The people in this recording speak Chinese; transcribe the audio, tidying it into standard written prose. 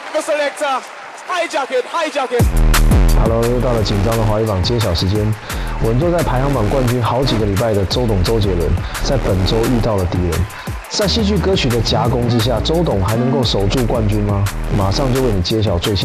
The selector, hijack it. Hello， 又到了紧张的华语榜揭晓时间。稳坐在排行榜冠军好几个礼拜的周董周杰伦，在本周遇到了敌人。在戏剧歌曲的夹攻之下，周董还能够守住冠军吗？马上就为你揭晓最新